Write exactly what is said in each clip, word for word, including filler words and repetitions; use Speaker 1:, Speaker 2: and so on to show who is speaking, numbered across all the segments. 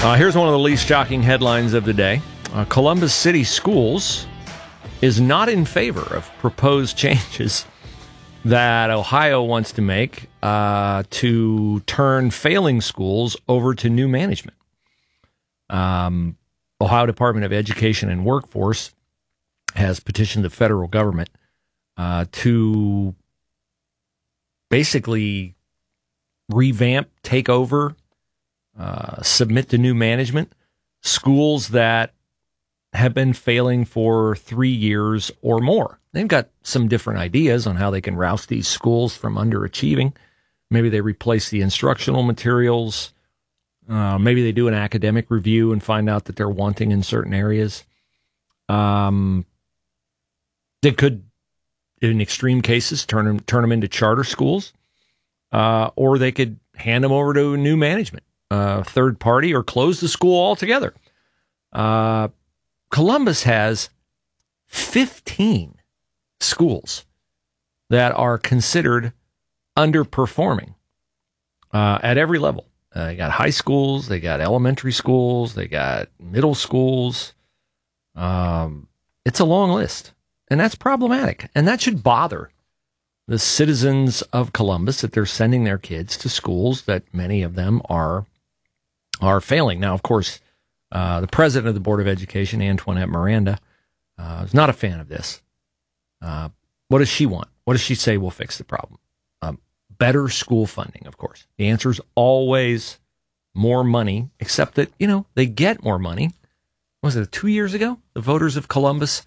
Speaker 1: Uh, here's one of the least shocking headlines of the day. Uh, Columbus City Schools is not in favor of proposed changes that Ohio wants to make uh, to turn failing schools over to new management. Um, Ohio Department of Education and Workforce has petitioned the federal government uh, to basically revamp, take over, uh, submit to new management schools that have been failing for three years or more. They've got some different ideas on how they can roust these schools from underachieving. Maybe they replace the instructional materials. Uh, maybe they do an academic review and find out that they're wanting in certain areas. Um, they could, in extreme cases, turn them, turn them into charter schools, uh, or they could hand them over to new management, uh, third party, or close the school altogether. Uh, Columbus has fifteen schools that are considered underperforming uh, at every level. Uh, they got high schools, they got elementary schools, they got middle schools. Um, it's a long list, and that's problematic. And that should bother the citizens of Columbus that they're sending their kids to schools that many of them are are failing. Now, of course, uh, the president of the Board of Education, Antoinette Miranda, uh, is not a fan of this. Uh, what does she want? What does she say will fix the problem? Um, better school funding, of course. The answer is always more money, except that, you know, they get more money. Was it two years ago? The voters of Columbus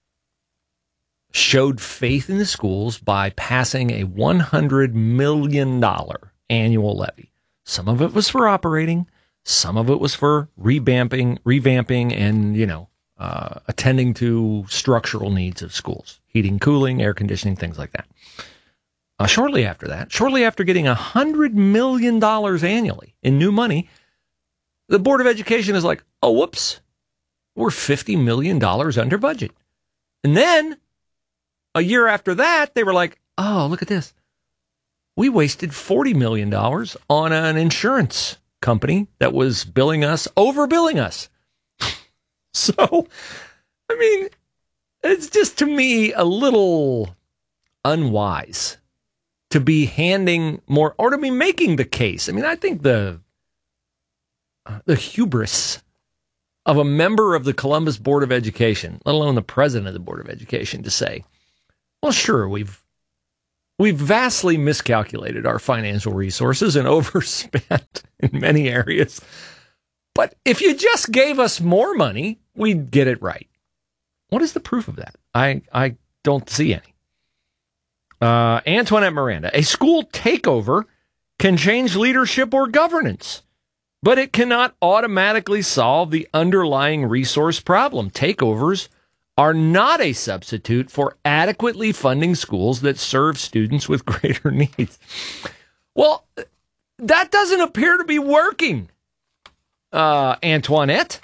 Speaker 1: showed faith in the schools by passing a one hundred million dollars annual levy. Some of it was for operating. Some of it was for revamping, revamping and, you know, uh, attending to structural needs of schools, heating, cooling, air conditioning, things like that. Uh, shortly after that, shortly after getting one hundred million dollars annually in new money, the Board of Education is like, oh, whoops, we're fifty million dollars under budget. And then a year after that, they were like, oh, look at this. We wasted forty million dollars on an insurance company that was billing us, overbilling us. So, I mean, it's just to me a little unwise to be handing more, or to be making the case. I mean, I think the uh, the hubris of a member of the Columbus Board of Education, let alone the president of the Board of Education, to say, well, sure, we've we've vastly miscalculated our financial resources and overspent in many areas. But if you just gave us more money, we'd get it right. What is the proof of that? I, I don't see any. Uh, Antoinette Miranda, a school takeover can change leadership or governance, but it cannot automatically solve the underlying resource problem. Takeovers are not a substitute for adequately funding schools that serve students with greater needs. Well, that doesn't appear to be working, uh, Antoinette.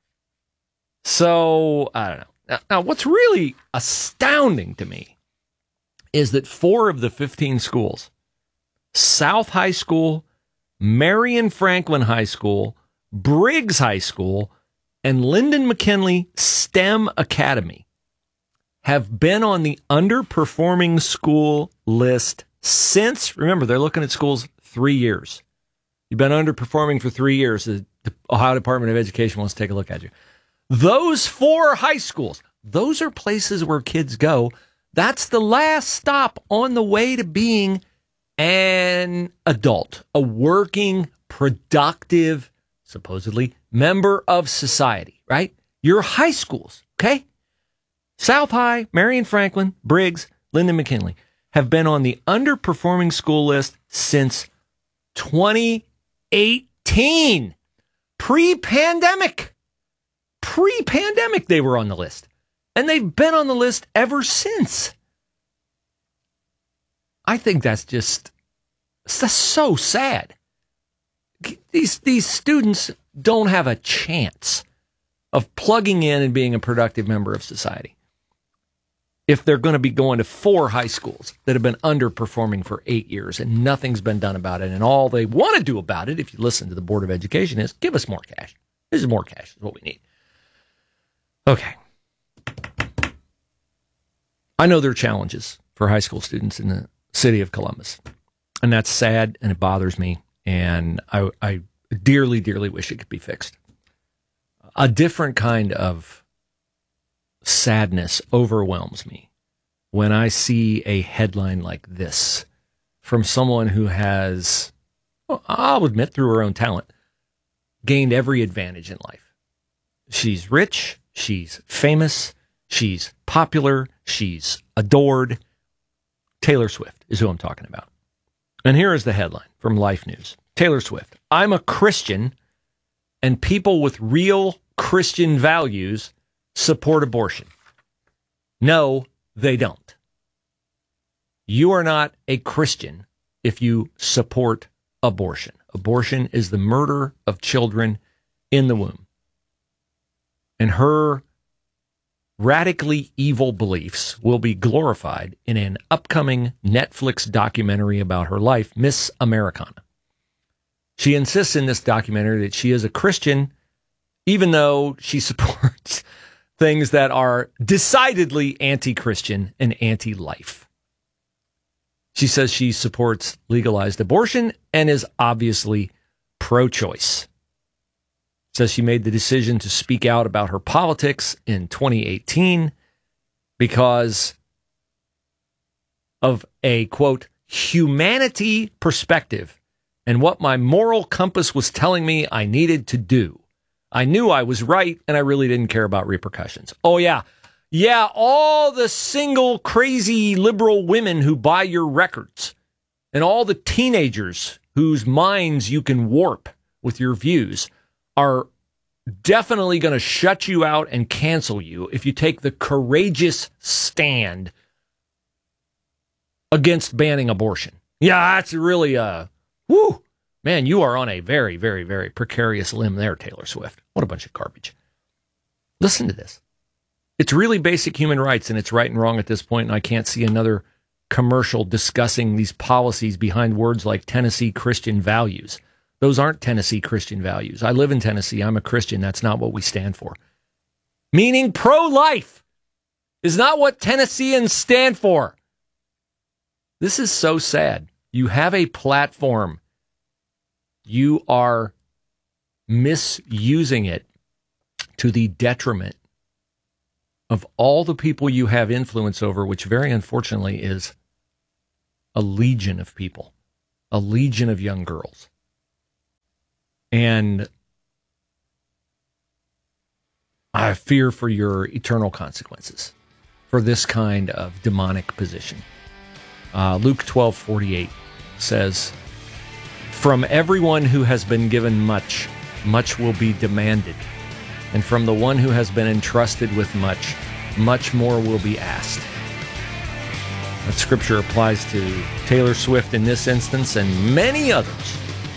Speaker 1: So, I don't know. Now, now, what's really astounding to me is that four of the fifteen schools, South High School, Marion Franklin High School, Briggs High School, and Lyndon McKinley STEM Academy, have been on the underperforming school list since, remember, they're looking at schools three years. You've been underperforming for three years. The Ohio Department of Education wants to take a look at you. Those four high schools, those are places where kids go. That's the last stop on the way to being an adult, a working, productive, supposedly, member of society, right? Your high schools, okay? South High, Marion Franklin, Briggs, Lyndon McKinley have been on the underperforming school list since twenty eighteen. Pre-pandemic. Pre-pandemic, they were on the list. And they've been on the list ever since. I think that's just, that's so sad. These, these students don't have a chance of plugging in and being a productive member of society. if they're going to be going to four high schools that have been underperforming for eight years and nothing's been done about it, and all they want to do about it, if you listen to the Board of Education, is give us more cash. This is more cash is what we need. Okay. I know there are challenges for high school students in the city of Columbus, and that's sad, and it bothers me, and I, I dearly, dearly wish it could be fixed. A different kind of sadness overwhelms me when I see a headline like this from someone who has, well, I'll admit through her own talent, gained every advantage in life. She's rich, she's famous, she's popular, she's adored. Taylor Swift is who I'm talking about. And here is the headline from Life News. Taylor Swift, I'm a Christian, and people with real Christian values support abortion. No, they don't. You are not a Christian if you support abortion. Abortion is the murder of children in the womb. And her radically evil beliefs will be glorified in an upcoming Netflix documentary about her life, Miss Americana. She insists in this documentary that she is a Christian, even though she supports things that are decidedly anti-Christian and anti-life. She says she supports legalized abortion and is obviously pro-choice. Says she made the decision to speak out about her politics in twenty eighteen because of a, quote, humanity perspective and what my moral compass was telling me I needed to do. I knew I was right, and I really didn't care about repercussions. Oh, yeah. Yeah, all the single, crazy, liberal women who buy your records and all the teenagers whose minds you can warp with your views are definitely going to shut you out and cancel you if you take the courageous stand against banning abortion. Yeah, that's really, uh, whoo. Man, you are on a very, very, very precarious limb there, Taylor Swift. What a bunch of garbage. Listen to this. It's really basic human rights, and it's right and wrong at this point, and I can't see another commercial discussing these policies behind words like Tennessee Christian values. Those aren't Tennessee Christian values. I live in Tennessee. I'm a Christian. That's not what we stand for. Meaning pro-life is not what Tennesseans stand for. This is so sad. You have a platform. You are misusing it to the detriment of all the people you have influence over, which very unfortunately is a legion of people, a legion of young girls. And I fear for your eternal consequences for this kind of demonic position. Uh, Luke twelve forty-eight says, from everyone who has been given much, much will be demanded. And from the one who has been entrusted with much, much more will be asked. That scripture applies to Taylor Swift in this instance and many others.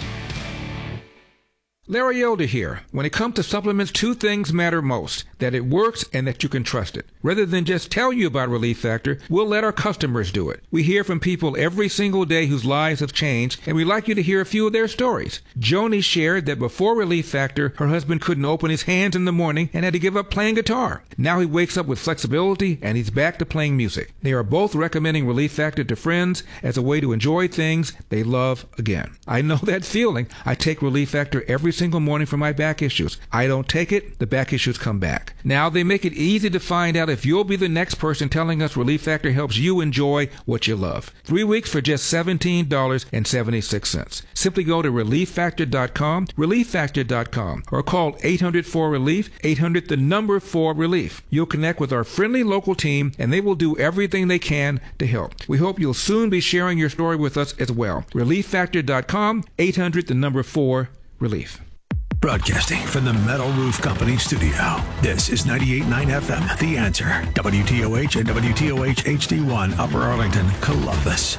Speaker 2: Larry Elder here. When it comes to supplements, two things matter most: that it works and that you can trust it. Rather than just tell you about Relief Factor, we'll let our customers do it. We hear from people every single day whose lives have changed, and we'd like you to hear a few of their stories. Joni shared that before Relief Factor, her husband couldn't open his hands in the morning and had to give up playing guitar. Now he wakes up with flexibility and he's back to playing music. They are both recommending Relief Factor to friends as a way to enjoy things they love again. I know that feeling. I take Relief Factor every single morning for my back issues. I don't take it, the back issues come back. Now they make it easy to find out if you'll be the next person telling us Relief Factor helps you enjoy what you love. Three weeks for just seventeen dollars and seventy-six cents. Simply go to relief factor dot com, relief factor dot com, or call eight hundred four relief, eight hundred the number four relief. You'll connect with our friendly local team and they will do everything they can to help. We hope you'll soon be sharing your story with us as well. relief factor dot com, eight hundred the number four relief.
Speaker 3: Broadcasting from the Metal Roof Company studio. This is ninety-eight point nine F M, The Answer. W T O H and W T O H H D one, Upper Arlington, Columbus.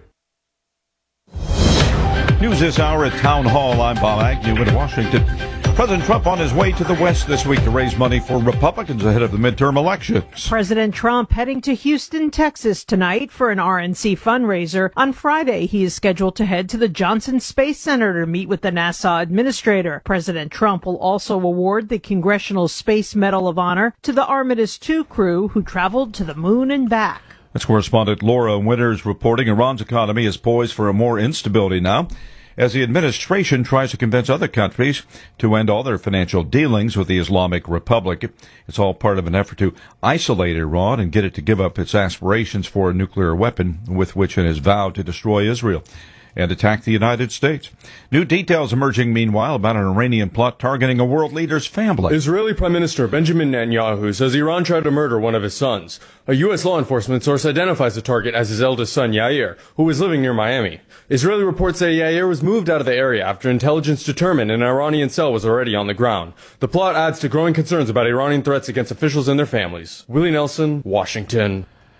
Speaker 4: News this hour at Town Hall. I'm Bob Agnew in Washington. President Trump on his way to the West this week to raise money for Republicans ahead of the midterm elections.
Speaker 5: President Trump heading to Houston, Texas tonight for an R N C fundraiser. On Friday, he is scheduled to head to the Johnson Space Center to meet with the NASA administrator. President Trump will also award the Congressional Space Medal of Honor to the Artemis two crew who traveled to the moon and back.
Speaker 4: That's correspondent Laura Winters reporting. Iran's economy is poised for a more instability now, as the administration tries to convince other countries to end all their financial dealings with the Islamic Republic. It's all part of an effort to isolate Iran and get it to give up its aspirations for a nuclear weapon with which it has vowed to destroy Israel and attack the United States. New details emerging, meanwhile, about an Iranian plot targeting a world leader's family.
Speaker 6: Israeli Prime Minister Benjamin Netanyahu says Iran tried to murder one of his sons. A U S law enforcement source identifies the target as his eldest son, Yair, who was living near Miami. Israeli reports say Yair was moved out of the area after intelligence determined an Iranian cell was already on the ground. The plot adds to growing concerns about Iranian threats against officials and their families. Willie Nelson, Washington.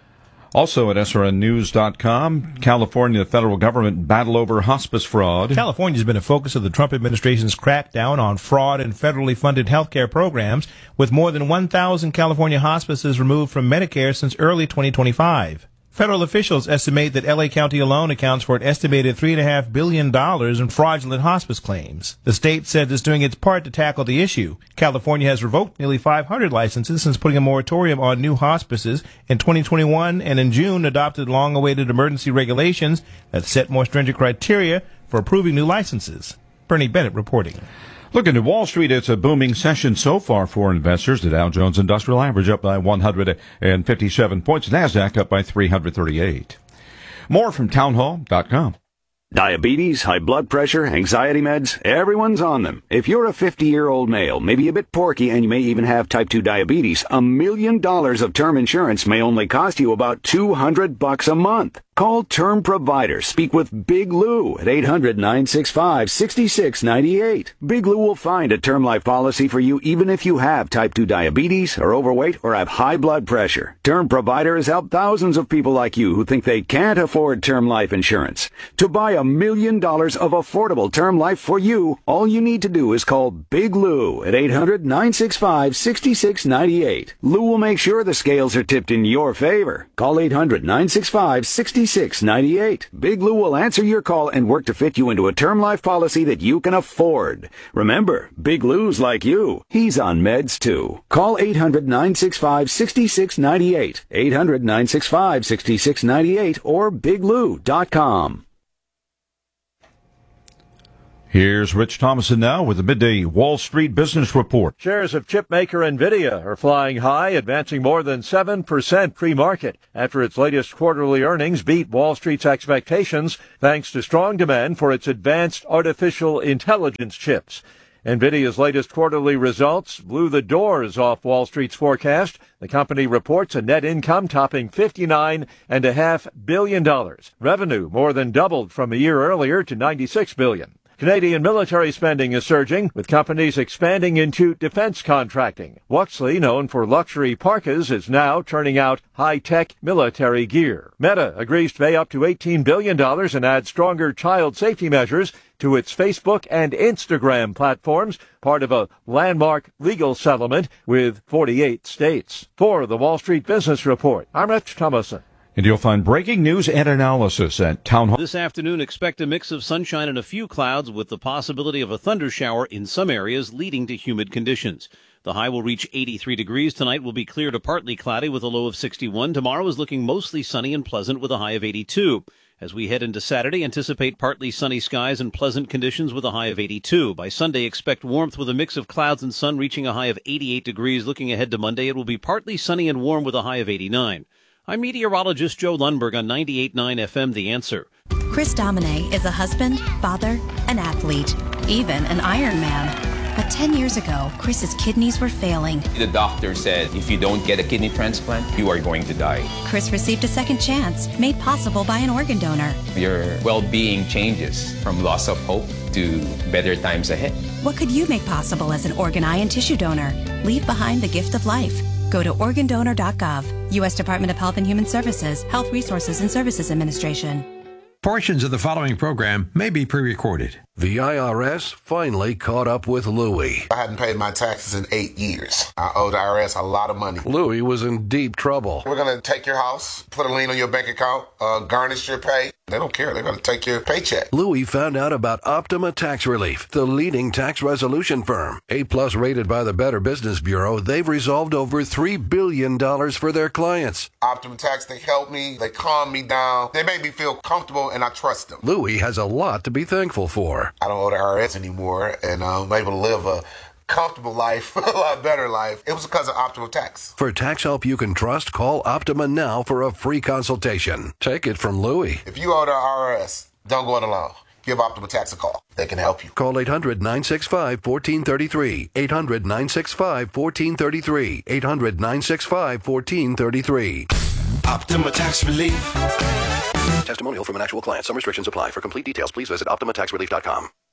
Speaker 4: Also at S R N news dot com, California federal government battle over hospice fraud.
Speaker 7: California has been a focus of the Trump administration's crackdown on fraud in federally funded health care programs, with more than one thousand California hospices removed from Medicare since early twenty twenty-five. Federal officials estimate that L A County alone accounts for an estimated three point five billion dollars in fraudulent hospice claims. The state said it's doing its part to tackle the issue. California has revoked nearly five hundred licenses since putting a moratorium on new hospices in twenty twenty-one, and in June adopted long-awaited emergency regulations that set more stringent criteria for approving new licenses. Bernie Bennett reporting.
Speaker 4: Looking at Wall Street, it's a booming session so far for investors. The Dow Jones Industrial Average up by one hundred fifty-seven points. NASDAQ up by three hundred thirty-eight. More from townhall dot com.
Speaker 8: Diabetes, high blood pressure, anxiety meds, everyone's on them. If you're a fifty-year-old male, maybe a bit porky, and you may even have type two diabetes, a million dollars of term insurance may only cost you about two hundred bucks a month. Call Term Provider. Speak with Big Lou at eight hundred, nine six five, six six nine eight. Big Lou will find a term life policy for you even if you have type two diabetes, are overweight, or have high blood pressure. Term Provider has helped thousands of people like you who think they can't afford term life insurance. To buy a million dollars of affordable term life for you, all you need to do is call Big Lou at eight hundred, nine six five, six six nine eight. Lou will make sure the scales are tipped in your favor. Call eight hundred, nine six five, six six nine eight. Big Lou will answer your call and work to fit you into a term life policy that you can afford. Remember, Big Lou's like you. He's on meds too. Call eight hundred, nine six five, six six nine eight. eight hundred, nine six five, six six nine eight or big lou dot com.
Speaker 4: Here's Rich Thomason now with the midday Wall Street Business Report.
Speaker 9: Shares of chipmaker NVIDIA are flying high, advancing more than seven percent pre-market after its latest quarterly earnings beat Wall Street's expectations thanks to strong demand for its advanced artificial intelligence chips. NVIDIA's latest quarterly results blew the doors off Wall Street's forecast. The company reports a net income topping fifty-nine point five billion dollars. Revenue more than doubled from a year earlier to ninety-six billion dollars. Canadian military spending is surging, with companies expanding into defense contracting. Wuxley, known for luxury parkas, is now turning out high-tech military gear. Meta agrees to pay up to eighteen billion dollars and add stronger child safety measures to its Facebook and Instagram platforms, part of a landmark legal settlement with forty-eight states. For the Wall Street Business Report, I'm Rich Thomason.
Speaker 4: And you'll find breaking news and analysis at Town Hall.
Speaker 10: This afternoon, expect a mix of sunshine and a few clouds with the possibility of a thunder shower in some areas, leading to humid conditions. The high will reach eighty-three degrees. Tonight will be clear to partly cloudy with a low of sixty-one. Tomorrow is looking mostly sunny and pleasant with a high of eighty-two. As we head into Saturday, anticipate partly sunny skies and pleasant conditions with a high of eighty-two. By Sunday, expect warmth with a mix of clouds and sun reaching a high of eighty-eight degrees. Looking ahead to Monday, it will be partly sunny and warm with a high of eighty-nine. I'm meteorologist Joe Lundberg on ninety-eight point nine F M, The Answer.
Speaker 11: Chris Domine is a husband, father, an athlete, even an Ironman. But ten years ago, Chris's kidneys were failing.
Speaker 12: The doctor said, if you don't get a kidney transplant, you are going to die.
Speaker 11: Chris received a second chance, made possible by an organ donor.
Speaker 12: Your well-being changes from loss of hope to better times ahead.
Speaker 11: What could you make possible as an organ, eye, and tissue donor? Leave behind the gift of life. Go to organ donor dot gov. U S Department of Health and Human Services, Health Resources and Services Administration.
Speaker 3: Portions of the following program may be pre-recorded.
Speaker 13: The I R S finally caught up with Louie.
Speaker 14: I hadn't paid my taxes in eight years. I owe the I R S a lot of money.
Speaker 13: Louie was in deep trouble.
Speaker 14: We're going to take your house, put a lien on your bank account, uh, garnish your pay. They don't care. They're going to take your paycheck.
Speaker 13: Louie found out about Optima Tax Relief, the leading tax resolution firm. A-plus rated by the Better Business Bureau, they've resolved over three billion dollars for their clients.
Speaker 14: Optima Tax, they help me. They calm me down. They make me feel comfortable, and I trust them.
Speaker 13: Louie has a lot to be thankful for.
Speaker 14: I don't owe the I R S anymore, and I'm able to live a comfortable life, a lot better life. It was because of Optima Tax.
Speaker 13: For tax help you can trust, call Optima now for a free consultation. Take it from Louie.
Speaker 14: If you owe the I R S, don't go it alone. Give Optima Tax a call. They can help you.
Speaker 13: Call eight hundred, nine six five, one four three three. eight hundred, nine six five, one four three three. eight hundred, nine six five, one four three three.
Speaker 3: Optima Tax Relief.
Speaker 13: Testimonial from an actual client. Some restrictions apply. For complete details, please visit optima tax relief dot com.